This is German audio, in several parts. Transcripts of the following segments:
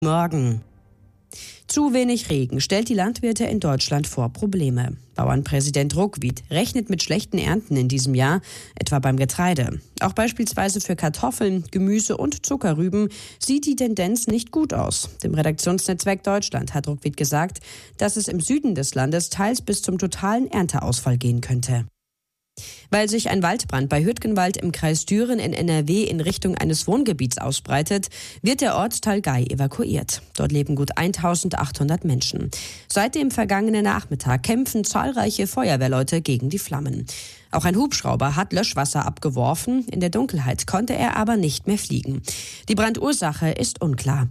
Morgen. Zu wenig Regen stellt die Landwirte in Deutschland vor Probleme. Bauernpräsident Ruckwied rechnet mit schlechten Ernten in diesem Jahr, etwa beim Getreide. Auch beispielsweise für Kartoffeln, Gemüse und Zuckerrüben sieht die Tendenz nicht gut aus. Dem Redaktionsnetzwerk Deutschland hat Ruckwied gesagt, dass es im Süden des Landes teils bis zum totalen Ernteausfall gehen könnte. Weil sich ein Waldbrand bei Hürtgenwald im Kreis Düren in NRW in Richtung eines Wohngebiets ausbreitet, wird der Ortsteil Gei evakuiert. Dort leben gut 1800 Menschen. Seit dem vergangenen Nachmittag kämpfen zahlreiche Feuerwehrleute gegen die Flammen. Auch ein Hubschrauber hat Löschwasser abgeworfen. In der Dunkelheit konnte er aber nicht mehr fliegen. Die Brandursache ist unklar.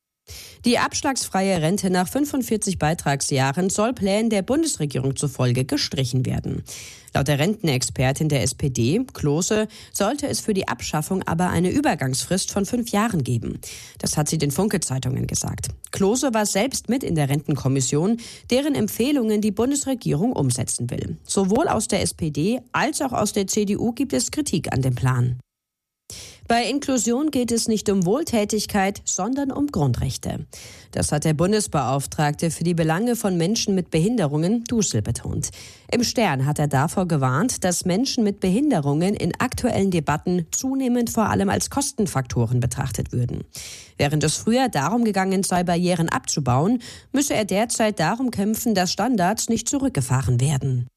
Die abschlagsfreie Rente nach 45 Beitragsjahren soll Plänen der Bundesregierung zufolge gestrichen werden. Laut der Rentenexpertin der SPD, Klose, sollte es für die Abschaffung aber eine Übergangsfrist von 5 Jahren geben. Das hat sie den Funke-Zeitungen gesagt. Klose war selbst mit in der Rentenkommission, deren Empfehlungen die Bundesregierung umsetzen will. Sowohl aus der SPD als auch aus der CDU gibt es Kritik an dem Plan. Bei Inklusion geht es nicht um Wohltätigkeit, sondern um Grundrechte. Das hat der Bundesbeauftragte für die Belange von Menschen mit Behinderungen, Dussel, betont. Im Stern hat er davor gewarnt, dass Menschen mit Behinderungen in aktuellen Debatten zunehmend vor allem als Kostenfaktoren betrachtet würden. Während es früher darum gegangen sei, Barrieren abzubauen, müsse er derzeit darum kämpfen, dass Standards nicht zurückgefahren werden.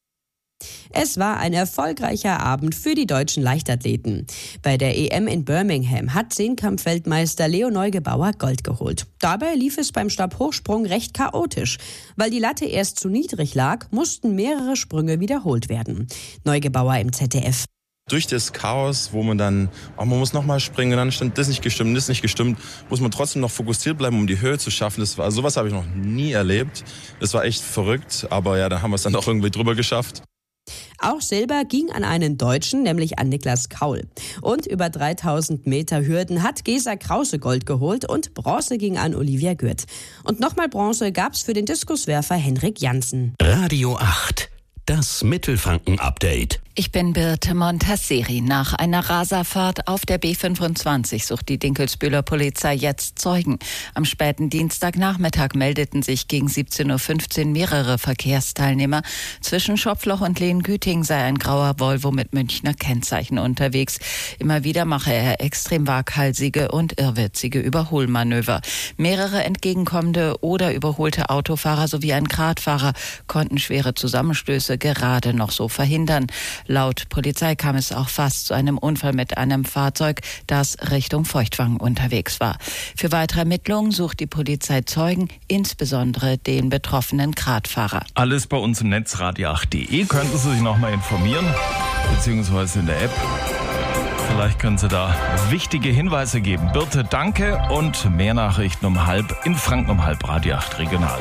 Es war ein erfolgreicher Abend für die deutschen Leichtathleten. Bei der EM in Birmingham hat Zehnkampf-Weltmeister Leo Neugebauer Gold geholt. Dabei lief es beim Stabhochsprung recht chaotisch. Weil die Latte erst zu niedrig lag, mussten mehrere Sprünge wiederholt werden. Neugebauer im ZDF. Durch das Chaos, wo man dann, man muss nochmal springen, dann stimmt das nicht gestimmt, muss man trotzdem noch fokussiert bleiben, um die Höhe zu schaffen. Sowas habe ich noch nie erlebt. Das war echt verrückt, aber ja, da haben wir es dann auch irgendwie drüber geschafft. Auch Silber ging an einen Deutschen, nämlich an Niklas Kaul. Und über 3000 Meter Hürden hat Gesa Krause Gold geholt und Bronze ging an Olivia Gürt. Und nochmal Bronze gab's für den Diskuswerfer Henrik Janssen. Radio 8, das Mittelfranken-Update. Ich bin Birte Montasseri. Nach einer Raserfahrt auf der B25 sucht die Dinkelsbühler Polizei jetzt Zeugen. Am späten Dienstagnachmittag meldeten sich gegen 17.15 Uhr mehrere Verkehrsteilnehmer. Zwischen Schopfloch und Lehngüting sei ein grauer Volvo mit Münchner Kennzeichen unterwegs. Immer wieder mache er extrem waghalsige und irrwitzige Überholmanöver. Mehrere entgegenkommende oder überholte Autofahrer sowie ein Gradfahrer konnten schwere Zusammenstöße gerade noch so verhindern. Laut Polizei kam es auch fast zu einem Unfall mit einem Fahrzeug, das Richtung Feuchtwangen unterwegs war. Für weitere Ermittlungen sucht die Polizei Zeugen, insbesondere den betroffenen Gradfahrer. Alles bei uns im Netz radio8.de. Könnten Sie sich nochmal informieren, beziehungsweise in der App. Vielleicht können Sie da wichtige Hinweise geben. Birte, danke und mehr Nachrichten um 12:30 in Franken um 12:30 Radio 8 Regional.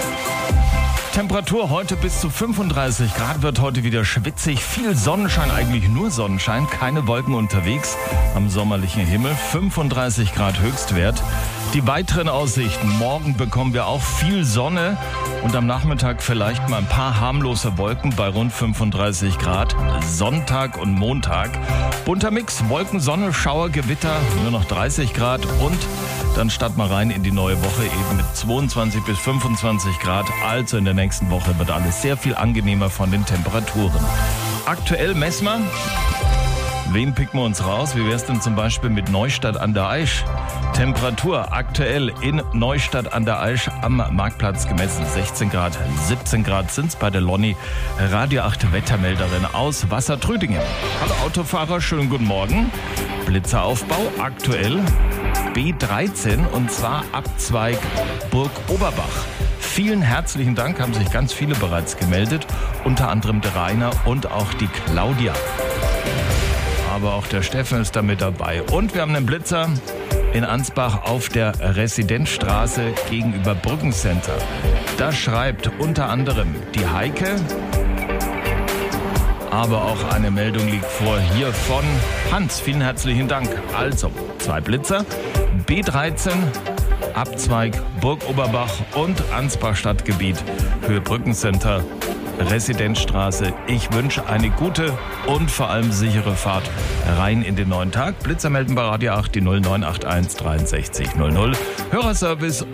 Temperatur heute bis zu 35 Grad, wird heute wieder schwitzig. Viel Sonnenschein, eigentlich nur Sonnenschein, keine Wolken unterwegs am sommerlichen Himmel. 35 Grad Höchstwert. Die weiteren Aussichten. Morgen bekommen wir auch viel Sonne und am Nachmittag vielleicht mal ein paar harmlose Wolken bei rund 35 Grad. Sonntag und Montag. Bunter Mix, Wolken, Sonne, Schauer, Gewitter, nur noch 30 Grad und dann starten wir rein in die neue Woche eben mit 22 bis 25 Grad. Also in der nächsten Woche wird alles sehr viel angenehmer von den Temperaturen. Aktuell messen wir. Wen picken wir uns raus? Wie wäre es denn zum Beispiel mit Neustadt an der Aisch? Temperatur aktuell in Neustadt an der Aisch am Marktplatz gemessen 16 Grad. 17 Grad sind es bei der Lonny, Radio 8 Wettermelderin aus Wassertrüdingen. Hallo Autofahrer, schönen guten Morgen. Blitzeraufbau aktuell B13 und zwar Abzweig Burg Oberbach. Vielen herzlichen Dank, haben sich ganz viele bereits gemeldet, unter anderem der Rainer und auch die Claudia. Aber auch der Steffen ist da mit dabei. Und wir haben einen Blitzer in Ansbach auf der Residenzstraße gegenüber Brückencenter. Da schreibt unter anderem die Heike. Aber auch eine Meldung liegt vor hier von Hans. Vielen herzlichen Dank. Also 2 Blitzer, B13, Abzweig Burg Oberbach und Ansbach Stadtgebiet, Höhe Brückencenter. Residenzstraße. Ich wünsche eine gute und vor allem sichere Fahrt rein in den neuen Tag. Blitzer melden bei Radio 8 die 0981 63 00. Hörerservice